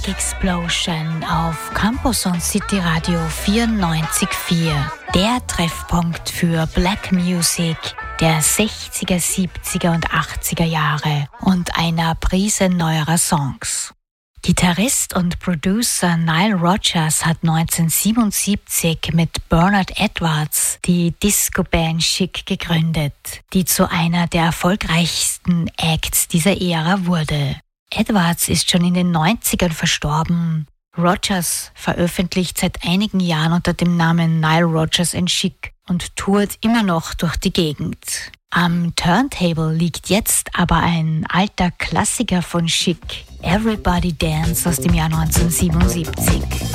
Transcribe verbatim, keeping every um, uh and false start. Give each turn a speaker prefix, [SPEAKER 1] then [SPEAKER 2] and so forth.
[SPEAKER 1] Explosion auf Campus und City Radio vierundneunzig Komma vier. Der Treffpunkt für Black Music der sechziger, siebziger und achtziger Jahre und einer Prise neuerer Songs. Gitarrist und Producer Nile Rodgers hat neunzehnhundertsiebenundsiebzig mit Bernard Edwards die Disco-Band Chic gegründet, die zu einer der erfolgreichsten Acts dieser Ära wurde. Edwards ist schon in den neunzigern verstorben. Rodgers veröffentlicht seit einigen Jahren unter dem Namen Nile Rodgers and Chic und tourt immer noch durch die Gegend. Am Turntable liegt jetzt aber ein alter Klassiker von Chic, Everybody Dance aus dem Jahr neunzehnhundertsiebenundsiebzig.